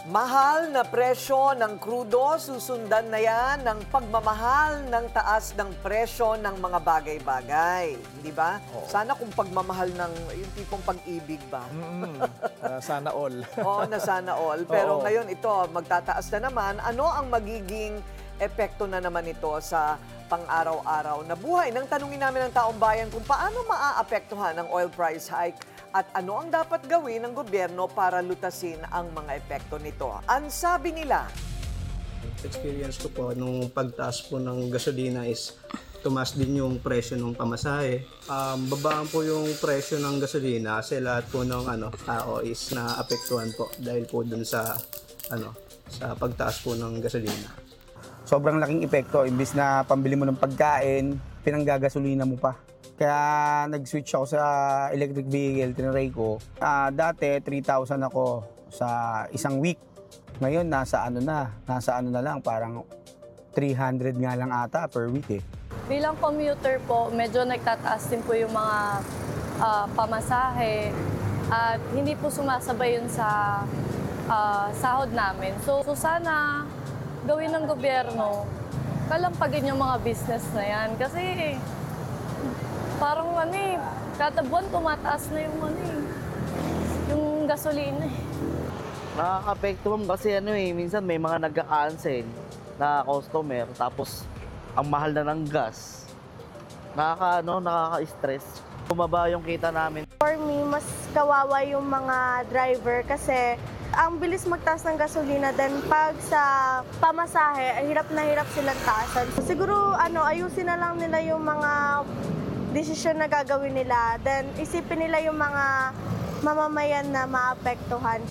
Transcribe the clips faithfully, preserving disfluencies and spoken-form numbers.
Mahal na presyo ng krudo, susundan na yan ng pagmamahal ng taas ng presyo ng mga bagay-bagay. Di ba? Oo. Sana kung pagmamahal ng yung tipong pag-ibig ba? Mm-mm. Ah, sana all. Oo, na sana all. Pero Oo. ngayon ito, magtataas na naman. Ano ang magiging epekto na naman ito sa pang-araw-araw na buhay? Nang tanungin namin ng taong bayan kung paano maaapektuhan ang oil price hike at ano ang dapat gawin ng gobyerno para lutasin ang mga epekto nito. Ang sabi nila, Experience ko po nung pagtaas po ng gasolina is tumaas din yung presyo ng pamasahe. Um, babaan po yung presyo ng gasolina kasi lahat po ng ano, tao is naapektuhan po dahil po dun sa ano sa pagtaas po ng gasolina. Sobrang laking epekto. Imbis na pambili mo ng pagkain, pinanggagasolina mo pa. Kaya nag-switch ako sa electric vehicle, tinry ko. Ah, dati, three thousand ako sa isang week. Ngayon, nasa ano na, nasa ano na lang, parang three hundred nga lang ata per week eh. Bilang commuter po, medyo nagtataas din po yung mga ah, pamasahe at hindi po sumasabay yun sa ah, sahod namin. So, so sana gawin ng gobyerno, kalampagin yung mga business na yan. Kasi parang ano eh, kada buwan tumataas na yung ano eh, yung gasolina eh. Nakaka-apekto kasi ano eh, minsan may mga nagka-cancel na customer tapos ang mahal na ng gas. Nakaka ano, nakaka-stress. Bumaba yung kita namin. For me, mas kawawa yung mga driver kasi ang bilis magtaas ng gasolina, then pag sa pamasahe, hirap na hirap silang taasan. Siguro ano, ayusin na lang nila yung mga desisyon na gagawin nila, then isipin nila yung mga mamamayan na maapektuhan.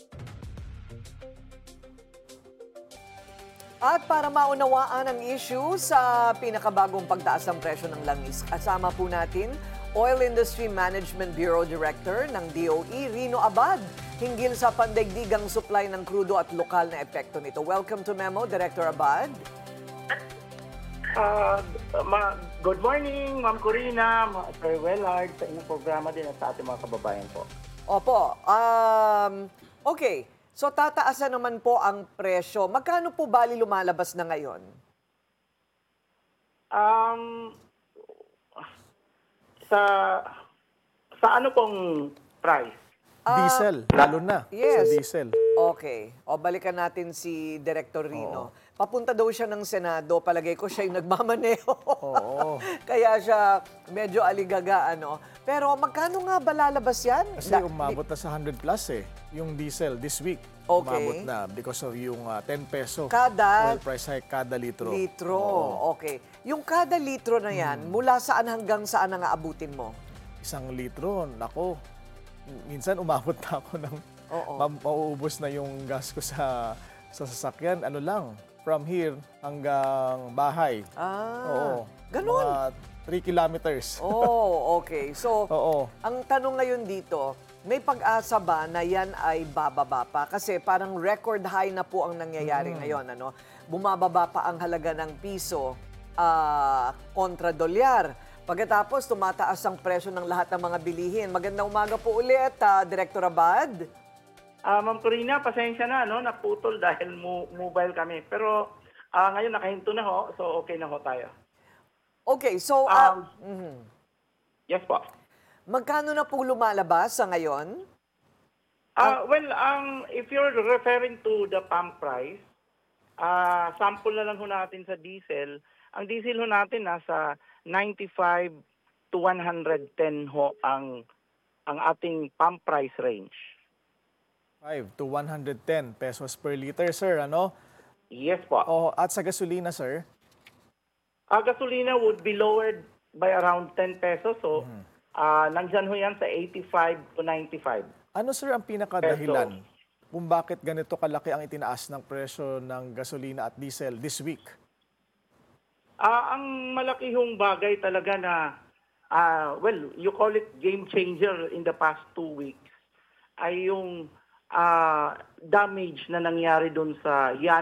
at para maunawaan ang issue sa pinakabagong pagtaas ng presyo ng langis, kasama po natin Oil Industry Management Bureau Director ng D O E, Rino Abad, hinggil sa pandaigdigang supply ng krudo at lokal na epekto nito. Welcome to Memo, Director Abad. Uh, ma good morning, Ma'am Corina, Ma Sir Wellard, sa inyong programa din at sa ating mga kababayan po. Opo. Um, okay. So tataasan naman po ang presyo. Magkano po bali lumalabas na ngayon? Um, sa sa ano pong price? Diesel, lalo na yes. sa diesel. Okay. O balikan natin si Director Rino. Papunta daw siya ng Senado. Palagay ko siya yung nagmamaneho. Oo. Kaya siya medyo aligaga, ano. Pero magkano nga ba lalabas yan? Kasi Da- umabot na sa one hundred plus eh, yung diesel this week. Okay. Umabot na because of yung uh, ten peso Kada oil price hike kada litro. litro. Oo. Okay. Yung kada litro na yan, mula saan hanggang saan ang aabutin mo? Isang litro, nako. Minsan umabot na ako ng Oo. ma- mauubos na yung gas ko sa sa sasakyan. Ano lang, from here hanggang bahay. Ah, Oo. ganun. Mga three kilometers. Oh, okay. So, Oo. ang tanong ngayon dito, may pag-asa ba na yan ay bababa pa? Kasi parang record high na po ang nangyayari ngayon. Ano? Bumababa pa ang halaga ng piso ah, kontra dolyar. Pagkatapos, tumataas ang presyo ng lahat ng mga bilihin. Magandang umaga po ulit, ah, Director Abad. Ah, Ma'am Corina, pasensya na, no? Naputol dahil mo mobile kami. Pero ah, ngayon nakahinto na ho, so okay na ho tayo. Okay, so, ah, Um, mhm. Yes po. magkano na po lumalabas sa ngayon? Ah, well, um, if you're referring to the pump price, ah, sample na lang ho natin sa diesel. Ang diesel ho natin nasa ninety-five to one hundred ten ho ang ang ating pump price range. five to one hundred ten pesos per liter, sir, ano? Yes po. Oh, at sa gasolina, sir? Ang gasolina would be lowered by around ten pesos. So, ah, nandyan ho yan sa eighty-five to ninety-five. Ano, sir, ang pinakadahilan kung bakit ganito kalaki ang itinaas ng presyo ng gasolina at diesel this week? Ah, ang malaki hong bagay talaga na, ah, well, you call it game changer in the past two weeks, ay yung ah, damage na nangyari doon sa yan